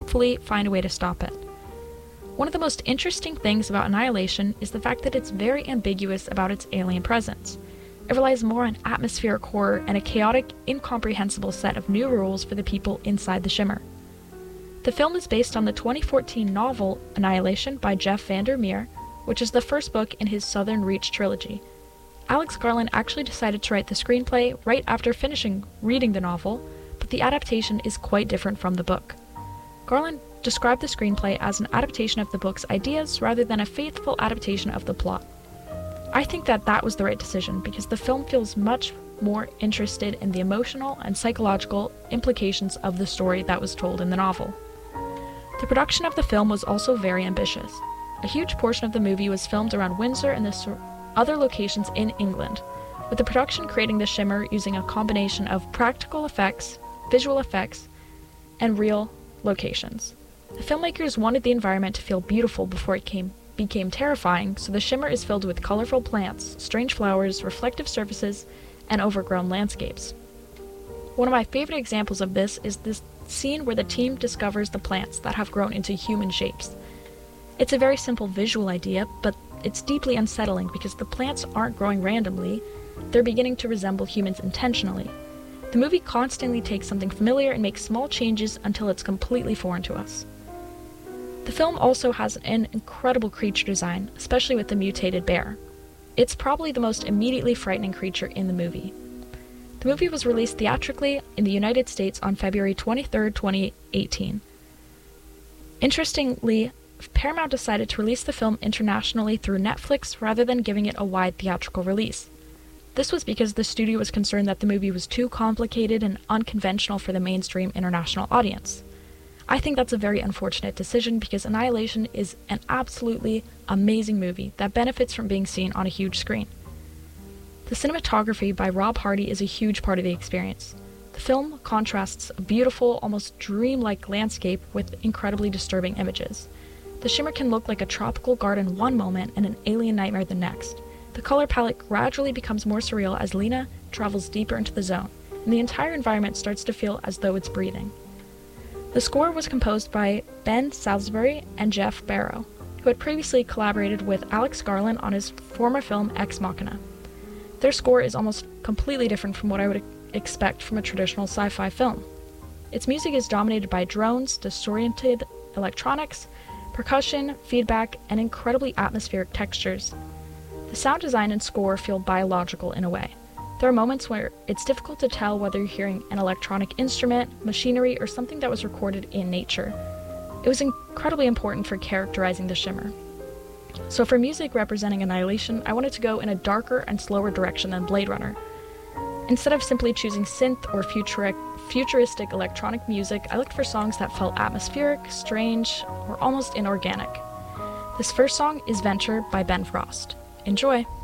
hopefully find a way to stop it. One of the most interesting things about Annihilation is the fact that it's very ambiguous about its alien presence. It relies more on atmospheric horror and a chaotic, incomprehensible set of new rules for the people inside the Shimmer. The film is based on the 2014 novel Annihilation by Jeff Vandermeer, which is the first book in his Southern Reach trilogy. Alex Garland actually decided to write the screenplay right after finishing reading the novel, but the adaptation is quite different from the book. Garland described the screenplay as an adaptation of the book's ideas rather than a faithful adaptation of the plot. I think that was the right decision because the film feels much more interested in the emotional and psychological implications of the story that was told in the novel. The production of the film was also very ambitious. A huge portion of the movie was filmed around Windsor and the other locations in England, with the production creating the Shimmer using a combination of practical effects, visual effects, and real locations. The filmmakers wanted the environment to feel beautiful before it became terrifying, so the Shimmer is filled with colorful plants, strange flowers, reflective surfaces, and overgrown landscapes. One of my favorite examples of this is this scene where the team discovers the plants that have grown into human shapes. It's a very simple visual idea, but it's deeply unsettling because the plants aren't growing randomly, they're beginning to resemble humans intentionally. The movie constantly takes something familiar and makes small changes until it's completely foreign to us. The film also has an incredible creature design, especially with the mutated bear. It's probably the most immediately frightening creature in the movie. The movie was released theatrically in the United States on February 23, 2018. Interestingly, Paramount decided to release the film internationally through Netflix rather than giving it a wide theatrical release. This was because the studio was concerned that the movie was too complicated and unconventional for the mainstream international audience. I think that's a very unfortunate decision because Annihilation is an absolutely amazing movie that benefits from being seen on a huge screen. The cinematography by Rob Hardy is a huge part of the experience. The film contrasts a beautiful, almost dreamlike landscape with incredibly disturbing images. The Shimmer can look like a tropical garden one moment and an alien nightmare the next. The color palette gradually becomes more surreal as Lena travels deeper into the zone, and the entire environment starts to feel as though it's breathing. The score was composed by Ben Salisbury and Jeff Barrow, who had previously collaborated with Alex Garland on his former film Ex Machina. Their score is almost completely different from what I would expect from a traditional sci-fi film. Its music is dominated by drones, disoriented electronics, percussion, feedback, and incredibly atmospheric textures. The sound design and score feel biological in a way. There are moments where it's difficult to tell whether you're hearing an electronic instrument, machinery, or something that was recorded in nature. It was incredibly important for characterizing the Shimmer. So for music representing Annihilation, I wanted to go in a darker and slower direction than Blade Runner. Instead of simply choosing synth or futuristic electronic music, I looked for songs that felt atmospheric, strange, or almost inorganic. This first song is Venture by Ben Frost. Enjoy!